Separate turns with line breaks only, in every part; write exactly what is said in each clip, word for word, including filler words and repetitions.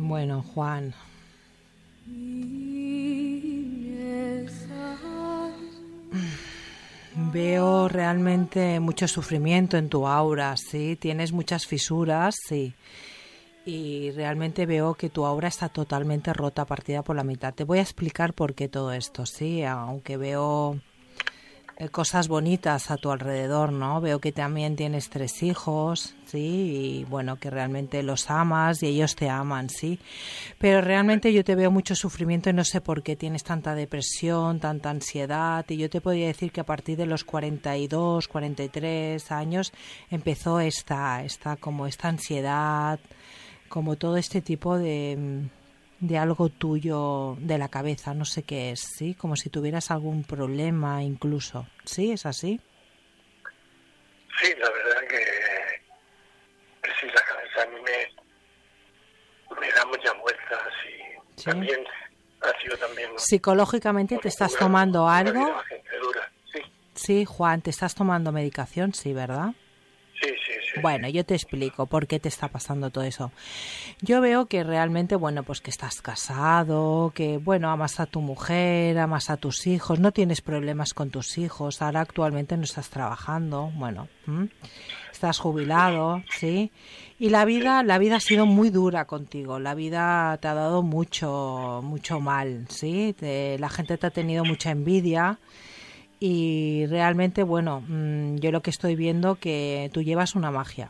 Bueno, Juan, veo realmente mucho sufrimiento en tu aura, sí, tienes muchas fisuras, sí, y realmente veo que tu aura está totalmente rota, partida por la mitad. Te voy a explicar por qué todo esto, sí, aunque veo eh, cosas bonitas a tu alrededor, ¿no? Veo que también tienes tres hijos, sí, y bueno, que realmente los amas y ellos te aman, sí. Pero realmente yo te veo mucho sufrimiento y no sé por qué tienes tanta depresión, tanta ansiedad. Y yo te podría decir que a partir de los cuarenta y dos, cuarenta y tres años empezó esta, esta como esta ansiedad, como todo este tipo de de algo tuyo de la cabeza, no sé qué es, ¿sí? Como si tuvieras algún problema incluso. ¿Sí? ¿Es así?
Sí, la verdad que, que sí, la cabeza a mí me, me da muchas vueltas y
Sí.
también ha sido también
Psicológicamente te estás
una,
tomando
una vida
algo.
bastante dura. Sí,
Sí, Juan, te estás tomando medicación, sí, ¿verdad?
sí, sí, sí,
Bueno,
sí.
yo te explico por qué te está pasando todo eso. Yo veo que realmente, bueno, pues que estás casado, que, bueno, amas a tu mujer, amas a tus hijos, no tienes problemas con tus hijos, ahora actualmente no estás trabajando, bueno, ¿m? Estás jubilado, ¿sí? Y la
Sí,
vida, la vida ha sido muy dura contigo, la vida te ha dado mucho, mucho mal, ¿sí? Te- la gente te ha tenido mucha envidia. Y realmente, bueno, mmm, yo lo que estoy viendo que tú llevas una magia.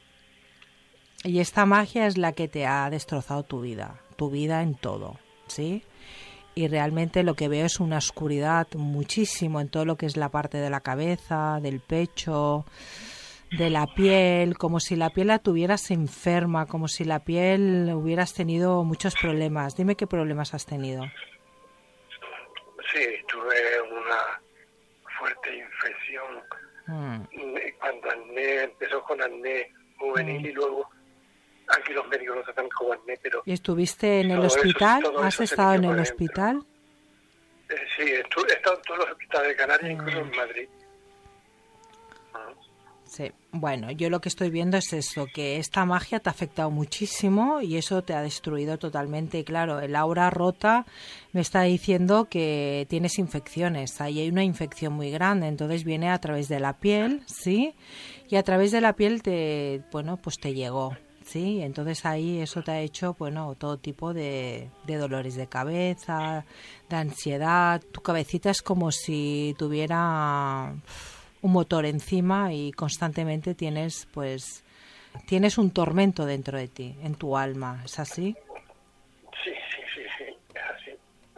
Y esta magia es la que te ha destrozado tu vida, tu vida en todo, ¿sí? Y realmente lo que veo es una oscuridad muchísimo en todo lo que es la parte de la cabeza, del pecho, de la piel, como si la piel la tuvieras enferma, como si la piel hubieras tenido muchos problemas. Dime qué problemas has tenido.
sí, tuve una fuerte infección
Mm,
eh, cuando acné, empezó con acné juvenil
mm.
y luego aquí los médicos no tratan como acné, pero
¿Y estuviste en el
todo eso,
hospital?
todo
¿Has
eso se
estado
metió
en el
para adentro.
hospital?
Eh, sí, estu- he estado en todos los hospitales de Canarias, incluso
Mm.
en Madrid. Ah,
Sí, bueno, yo lo que estoy viendo es eso, que esta magia te ha afectado muchísimo y eso te ha destruido totalmente. Y claro, el aura rota me está diciendo que tienes infecciones, ahí hay una infección muy grande, entonces viene a través de la piel, ¿sí? Y a través de la piel te, bueno, pues te llegó, ¿sí? Entonces ahí eso te ha hecho, bueno, todo tipo de, de dolores de cabeza, de ansiedad. Tu cabecita es como si tuviera un motor encima y constantemente tienes, pues, tienes un tormento dentro de ti, en tu alma. ¿Es así?
sí, sí, sí, sí, es así.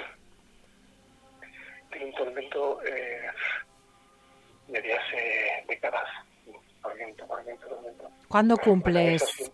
Tengo un tormento eh, desde hace décadas. Tormento, tormento, tormento.
¿Cuándo
La cabeza
cumples,
sí.